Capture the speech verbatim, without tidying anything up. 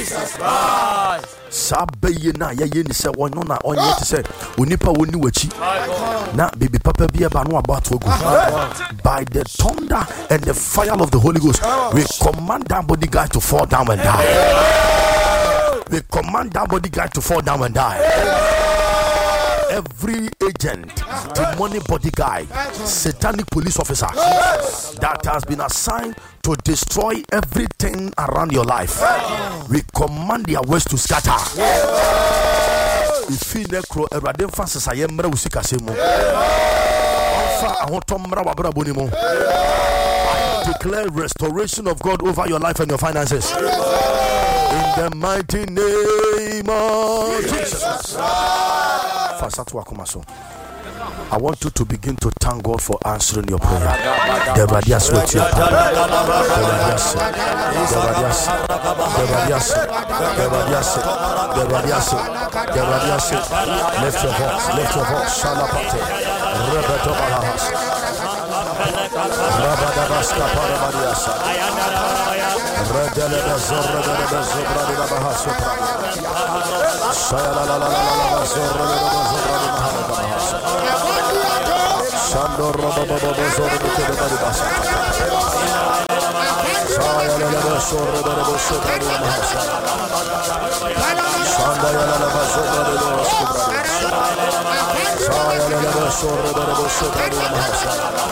Jesus Christ. Sabe na ye ye ni se won na onye te se onipa woni wachi na baby papa bi eba no about to go by the thunder and the fire of the Holy Ghost. We command that body guy to fall down and die. We command that body guy to fall down and die. Every agent, demonic body guy, satanic police officer that has been assigned to destroy everything around your life, we command their ways to scatter. If you necro, a radin francis, I am Merausicasimo. I declare restoration of God over your life and your finances. In the mighty name of Jesus. I want you to begin to thank God for answering your prayer. The radius with your power. The radius. The radius. The radius. The radius. The radius. The radius. Lift your voice. Lift your voice. Shalapate. Rebeto Bahas. Rabadabaska Paramadias. Redeleba Zorra de Zobra de Bahas. Shalala Zorra de Sando robo bobo zorro de Baribasa. Saya la la zorro de Bosso de Mahasa. Sanda la la zorro de Bosso de Saya la la zorro de Bosso de Mahasa.